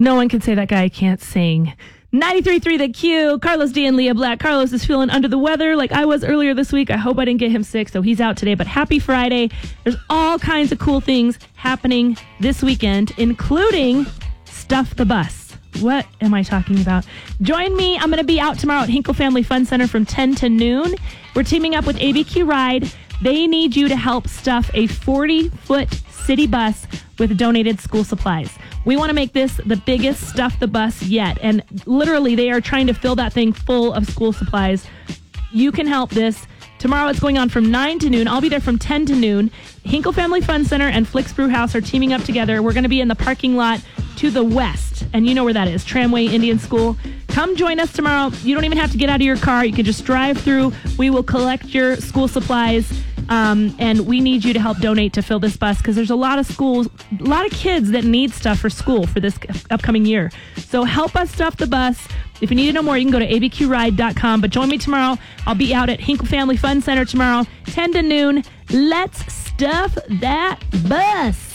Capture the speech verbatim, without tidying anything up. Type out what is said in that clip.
No one can say that guy can't sing. ninety-three point three The Q, Carlos D and Leah Black. Carlos is feeling under the weather like I was earlier this week. I hope I didn't get him sick, so he's out today. But happy Friday. There's all kinds of cool things happening this weekend, including Stuff the Bus. What am I talking about? Join me. I'm going to be out tomorrow at Hinkle Family Fun Center from ten to noon. We're teaming up with A B Q Ride. They need you to help stuff a forty-foot city bus with donated school supplies. We want to make this the biggest Stuff the Bus yet. And literally, they are trying to fill that thing full of school supplies. You can help this. Tomorrow, it's going on from nine to noon. I'll be there from ten to noon. Hinkle Family Fun Center and Flicks Brew House are teaming up together. We're going to be in the parking lot to the west. And you know where that is, Tramway Indian School. Come join us tomorrow. You don't even have to get out of your car. You can just drive through. We will collect your school supplies. Um, and we need you to help donate to fill this bus because there's a lot of schools, a lot of kids that need stuff for school for this upcoming year. So help us stuff the bus. If you need to know more, you can go to a b q ride dot com. But join me tomorrow. I'll be out at Hinkle Family Fun Center tomorrow, ten to noon. Let's stuff that bus.